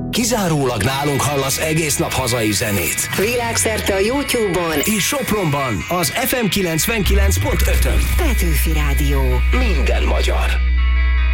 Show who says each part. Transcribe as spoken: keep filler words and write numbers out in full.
Speaker 1: Kizárólag nálunk hallasz egész nap hazai zenét.
Speaker 2: Világszerte a YouTube-on
Speaker 1: és Sopronban az ef em kilencvenkilenc pont ötön.
Speaker 2: Petőfi Rádió.
Speaker 1: Minden magyar.